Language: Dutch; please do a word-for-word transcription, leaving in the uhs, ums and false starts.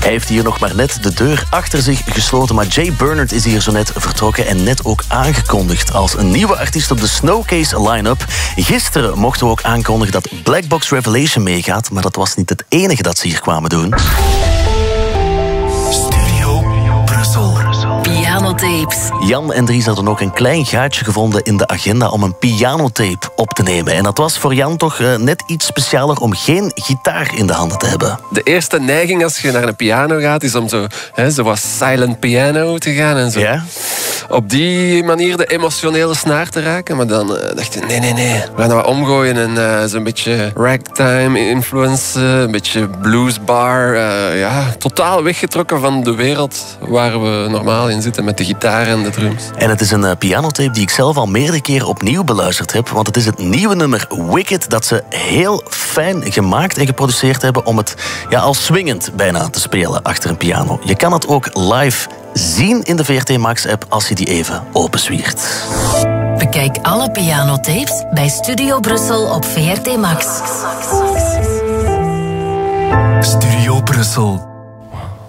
Hij heeft hier nog maar net de deur achter zich gesloten, maar Jay Bernard is hier zo net vertrokken en net ook aangekondigd als een nieuwe artiest op de Snowcase line-up. Gisteren mochten we ook aankondigen dat Black Box Revelation meegaat, maar dat was niet het enige dat ze hier kwamen doen. Studio Brussel. Pianotapes. Jan en Dries hadden ook een klein gaatje gevonden in de agenda om een pianotape op te nemen. En dat was voor Jan toch uh, net iets specialer om geen gitaar in de handen te hebben. De eerste neiging als je naar een piano gaat is om zo, hè, zoals silent piano te gaan en zo. Ja? Op die manier de emotionele snaar te raken. Maar dan uh, dacht je, nee, nee, nee. We gaan dat wat omgooien en uh, zo'n beetje ragtime influence, uh, een beetje bluesbar. Uh, ja, totaal weggetrokken van de wereld waar we normaal in zitten met de gitaar en de drums. En het is een uh, pianotape die ik zelf al meerdere keren opnieuw beluisterd heb, want het is het nieuwe nummer Wicked dat ze heel fijn gemaakt en geproduceerd hebben om het ja, al swingend bijna te spelen achter een piano. Je kan het ook live zien in de V R T Max app als je die even openzwiert. Bekijk alle pianotapes bij Studio Brussel op V R T Max. Studio Brussel.